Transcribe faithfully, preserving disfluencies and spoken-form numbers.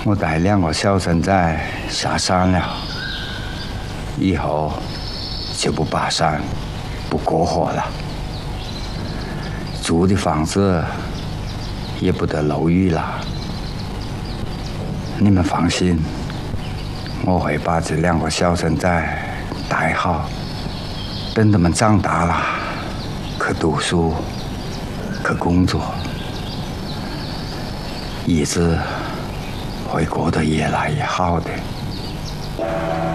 我带两个小生仔下山了，以后就不爬山、不过河了。住的房子也不得漏雨了。你们放心，我会把这两个小生仔带好，等他们长大了，去读书，去工作，日子会过得越来越好的。